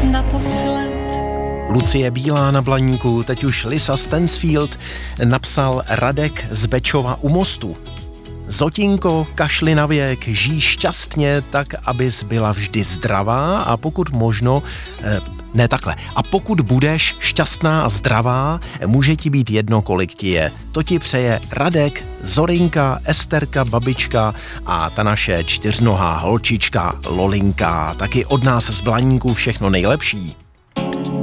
naposled. Lucie Bílá na Blaníku, teď už Lisa Stansfield, napsal Radek z Bečova u mostu. Zotinko, kašli na věk, žij šťastně tak, abys byla vždy zdravá a pokud možno, a pokud budeš šťastná a zdravá, může ti být jedno, kolik ti je. To ti přeje Radek, Zorinka, Esterka, babička a ta naše čtyřnohá holčička Lolinka. Taky od nás z Blaníku všechno nejlepší.